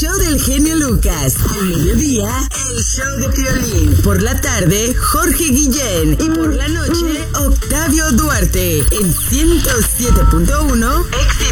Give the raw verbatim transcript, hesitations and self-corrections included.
show del genio Lucas. Al mediodía, el show de Piolín. Por la tarde, Jorge Guillén. Y por la noche, Octavio Duarte. En ciento siete punto uno, Éxito.